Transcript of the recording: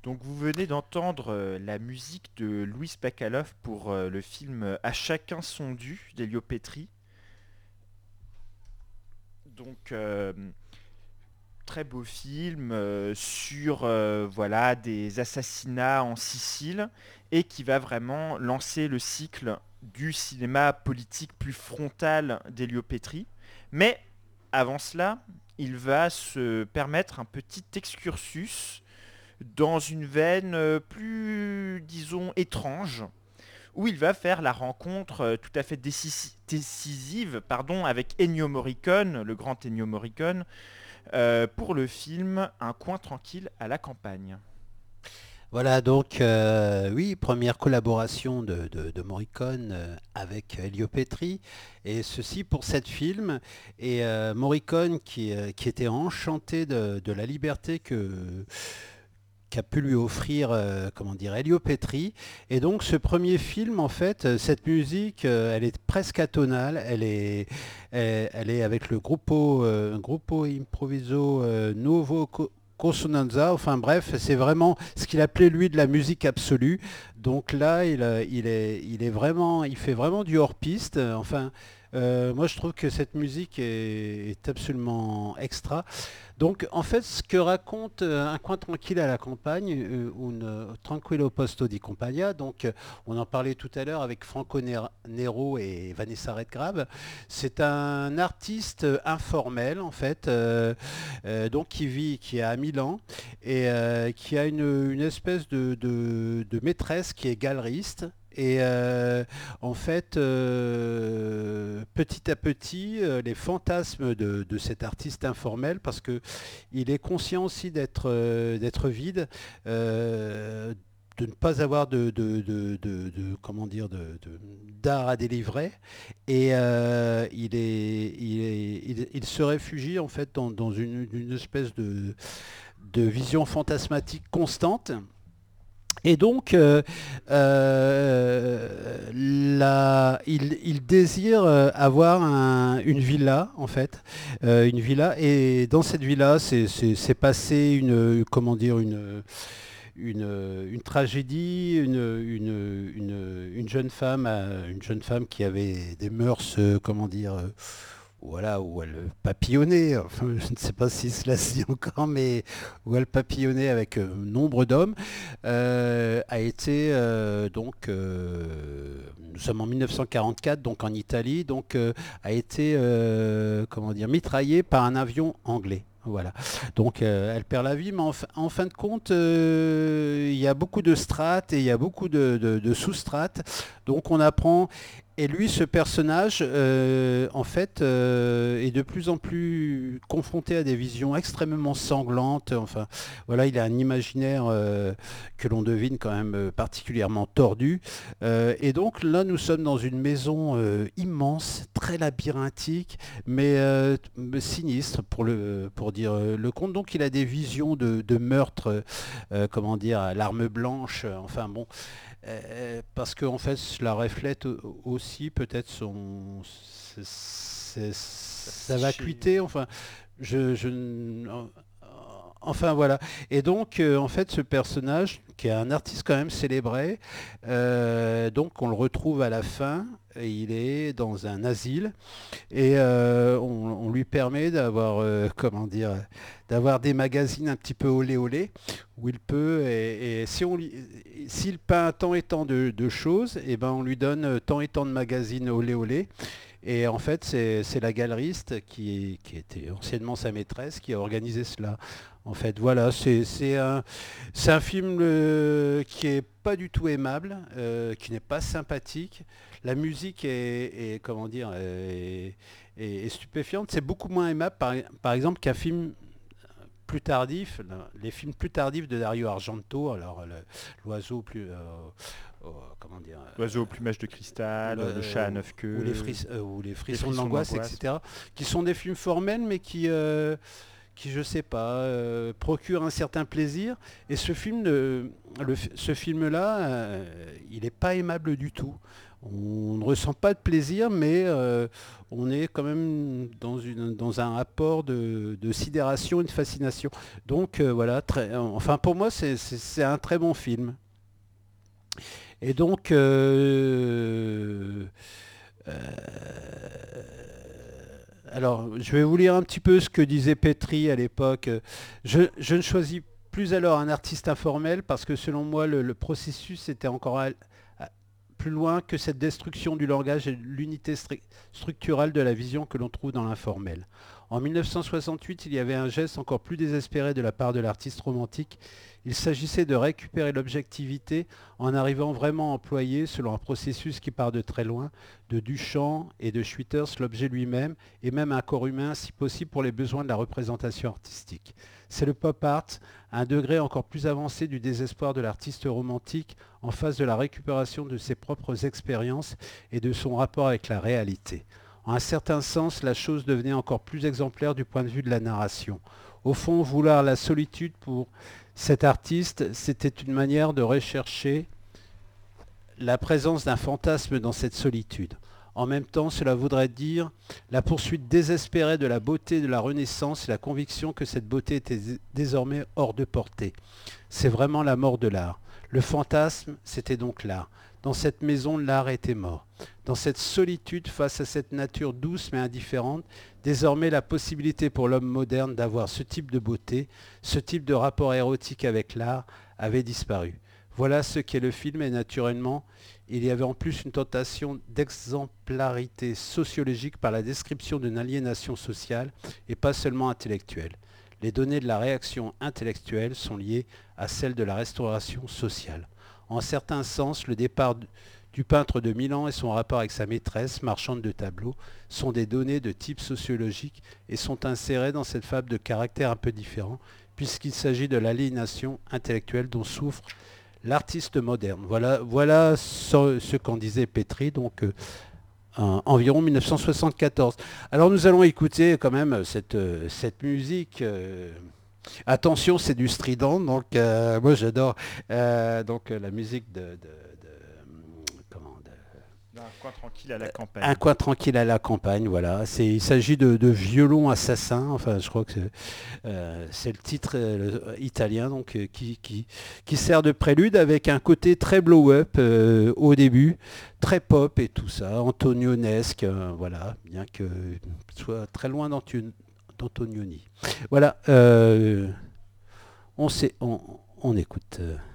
Donc vous venez d'entendre la musique de Louis Bacalov pour le film À chacun son dû d'Elio Petri. Donc très beau film sur voilà des assassinats en Sicile et qui va vraiment lancer le cycle du cinéma politique plus frontal d'Elio Petri. Mais avant cela, il va se permettre un petit excursus dans une veine plus, disons, étrange, où il va faire la rencontre tout à fait décisive pardon, avec Ennio Morricone, le grand Ennio Morricone, pour le film Un coin tranquille à la campagne. Voilà, donc oui, première collaboration de Morricone avec Elio Petri, et ceci pour cet film. Et Morricone qui était enchanté de la liberté qu'a pu lui offrir comment dire, Elio Petri. Et donc ce premier film, en fait, cette musique, elle est presque atonale, elle est avec le Gruppo Improviso Nuovo Consonanza, enfin bref, c'est vraiment ce qu'il appelait lui de la musique absolue. Donc là, il est vraiment, il fait vraiment du hors-piste. Enfin, moi je trouve que cette musique est absolument extra. Donc en fait, ce que raconte Un coin tranquille à la campagne, un tranquillo posto di compagnia, donc on en parlait tout à l'heure avec Nero et Vanessa Redgrave, c'est un artiste informel en fait, donc qui est à Milan et qui a une espèce de maîtresse qui est galeriste. Et en fait, petit à petit, les fantasmes de cet artiste informel, parce que il est conscient aussi d'être vide, de ne pas avoir comment dire, d'art à délivrer, et il se réfugie en fait dans une espèce de vision fantasmatique constante. Et donc, il désire avoir une villa, en fait, une villa. Et dans cette villa, c'est passé comment dire, une tragédie, une jeune femme qui avait des mœurs, comment dire, voilà, où elle papillonnait, enfin, je ne sais pas si cela se dit encore, mais où elle papillonnait avec nombre d'hommes, a été nous sommes en 1944, donc en Italie, donc a été comment dire, mitraillée par un avion anglais. Voilà. Donc elle perd la vie, mais en fin de compte, il y a beaucoup de strates et il y a beaucoup de sous-strates. Donc on apprend. Et lui, ce personnage, en fait, est de plus en plus confronté à des visions extrêmement sanglantes. Enfin, voilà, il a un imaginaire que l'on devine quand même particulièrement tordu. Et donc là, nous sommes dans une maison immense, très labyrinthique, mais sinistre pour dire le conte. Donc il a des visions de meurtre, comment dire, à l'arme blanche. Enfin bon, parce qu'en fait, cela reflète aussi peut-être Sa sa psyché. vacuité. Enfin, je enfin voilà. Et donc, en fait, ce personnage, qui est un artiste quand même célébré, donc on le retrouve à la fin. Et il est dans un asile et on lui permet d'avoir, comment dire, d'avoir des magazines un petit peu olé olé où il peut, et si s'il peint tant et tant de choses, et ben on lui donne tant et tant de magazines olé olé. Et en fait, c'est la galeriste qui était anciennement sa maîtresse qui a organisé cela. En fait, voilà, c'est un film qui est pas du tout aimable, qui n'est pas sympathique. La musique comment dire, est stupéfiante. C'est beaucoup moins aimable, par exemple, qu'un film plus tardif, les films plus tardifs de Dario Argento. Alors, l'oiseau plus, comment dire, L'oiseau au plumage de cristal, le chat à neuf queues, ou les les frissons de frissons l'angoisse, d'angoisse. etc., qui sont des films formels, mais qui je sais pas, procurent un certain plaisir. Et ce film-là, il n'est pas aimable du tout. On ne ressent pas de plaisir, mais on est quand même dans un rapport de sidération et de fascination. Donc voilà, enfin pour moi c'est un très bon film. Et donc alors je vais vous lire un petit peu ce que disait Petri à l'époque. Je ne choisis plus alors un artiste informel parce que selon moi le processus était encore plus loin que cette destruction du langage et de l'unité structurale de la vision que l'on trouve dans l'informel. En 1968, il y avait un geste encore plus désespéré de la part de l'artiste romantique. Il s'agissait de récupérer l'objectivité en arrivant vraiment à employer, selon un processus qui part de très loin, de Duchamp et de Schwitters, l'objet lui-même, et même un corps humain, si possible pour les besoins de la représentation artistique. C'est le pop art, un degré encore plus avancé du désespoir de l'artiste romantique en face de la récupération de ses propres expériences et de son rapport avec la réalité. En un certain sens, la chose devenait encore plus exemplaire du point de vue de la narration. Au fond, vouloir la solitude pour cet artiste, c'était une manière de rechercher la présence d'un fantasme dans cette solitude. En même temps, cela voudrait dire la poursuite désespérée de la beauté de la Renaissance et la conviction que cette beauté était désormais hors de portée. C'est vraiment la mort de l'art. Le fantasme, c'était donc l'art. Dans cette maison, l'art était mort. Dans cette solitude face à cette nature douce mais indifférente, désormais la possibilité pour l'homme moderne d'avoir ce type de beauté, ce type de rapport érotique avec l'art, avait disparu. Voilà ce qu'est le film et naturellement, il y avait en plus une tentation d'exemplarité sociologique par la description d'une aliénation sociale et pas seulement intellectuelle. Les données de la réaction intellectuelle sont liées à celles de la restauration sociale. En certain sens, le départ du peintre de Milan et son rapport avec sa maîtresse, marchande de tableaux, sont des données de type sociologique et sont insérées dans cette fable de caractère un peu différent, puisqu'il s'agit de l'aliénation intellectuelle dont souffre l'artiste moderne. Voilà ce qu'en disait Petri, donc environ 1974. Alors nous allons écouter quand même cette musique. Attention, c'est du strident, donc moi j'adore la musique comment, Un coin tranquille à la campagne. Un coin tranquille à la campagne, voilà. Il s'agit de violon assassin, enfin je crois que c'est le titre italien, donc qui sert de prélude avec un côté très blow-up au début, très pop et tout ça, antonionesque, voilà, bien que soit très loin d'Antonioni. Voilà, on écoute.